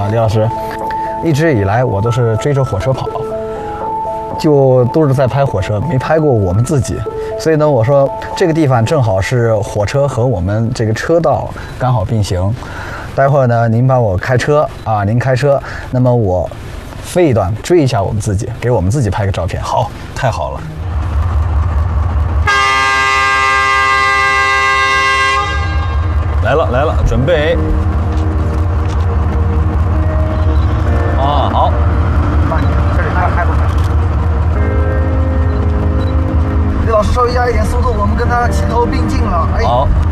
李老师，一直以来我都是追着火车跑，就都是在拍火车，没拍过我们自己。所以呢，我说这个地方正好是火车和我们这个车道刚好并行。待会儿呢，您帮我开车啊，您开车，那么我飞一段追一下我们自己，给我们自己拍个照片。好，太好了。来了来了，准备。啊，好。 这里开不开？李老师稍微压一点速度，我们跟他齐头并进了。哎， 好，